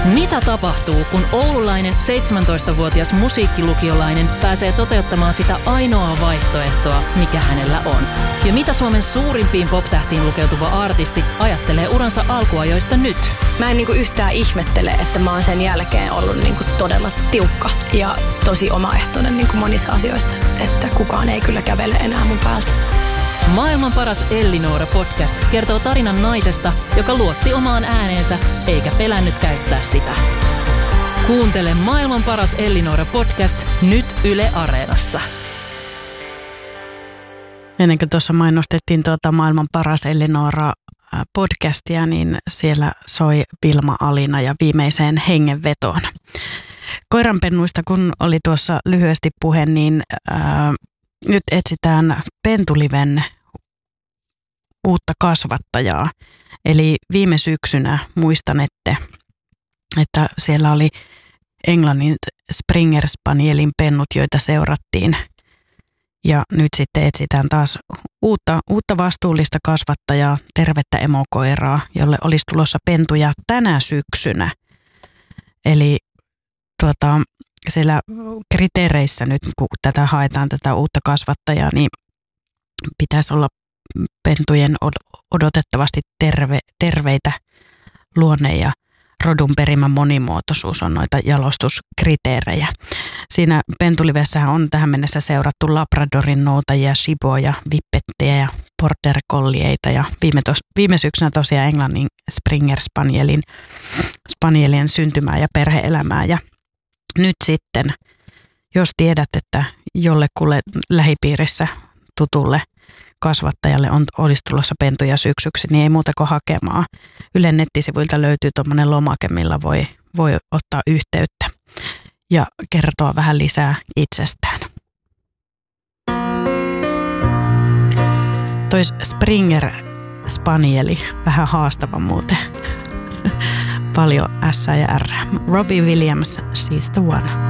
Mitä tapahtuu, kun oululainen 17-vuotias musiikkilukiolainen pääsee toteuttamaan sitä ainoaa vaihtoehtoa, mikä hänellä on? Ja mitä Suomen suurimpiin pop-tähtiin lukeutuva artisti ajattelee uransa alkuajoista nyt? Mä en yhtään ihmettele, että mä oon sen jälkeen ollut todella tiukka ja tosi omaehtoinen monissa asioissa, että kukaan ei kyllä kävele enää mun päältä. Maailman paras Ellinora-podcast kertoo tarinan naisesta, joka luotti omaan ääneensä eikä pelännyt käyttää sitä. Kuuntele Maailman paras Ellinora-podcast nyt Yle Areenassa. Ennen kuin tuossa mainostettiin Maailman paras Ellinora-podcastia, niin siellä soi Vilma Alina ja viimeiseen hengenvetoon. Koiranpennuista kun oli tuossa lyhyesti puhe, niin nyt etsitään Pentuliven uutta kasvattajaa. Eli viime syksynä muistan, että siellä oli Englannin Springer Spanielin pennut, joita seurattiin. Ja nyt sitten etsitään taas uutta vastuullista kasvattajaa, tervettä emokoiraa, jolle olisi tulossa pentuja tänä syksynä. Eli siellä kriteereissä nyt, kun haetaan tätä uutta kasvattajaa, niin pitäisi olla pentujen odotettavasti terveitä luonne- ja rodun perimän monimuotoisuus on noita jalostuskriteerejä. Siinä Pentulivessähän on tähän mennessä seurattu Labradorin noutajia, shiboja, vippettejä ja border collieita ja viime syksynä tosiaan Englannin Springer Spanielien syntymää ja perhe-elämää. Ja nyt sitten, jos tiedät, että jollekulle lähipiirissä tutulle kasvattajalle olisi tulossa pentuja syksyksi, niin ei muuta kuin hakemaan. Ylen nettisivuilta löytyy tuommoinen lomake, millä voi ottaa yhteyttä ja kertoa vähän lisää itsestään. Toi Springer Spanieli, vähän haastava muuten. Paljon S ja R. Robbie Williams, she's the one.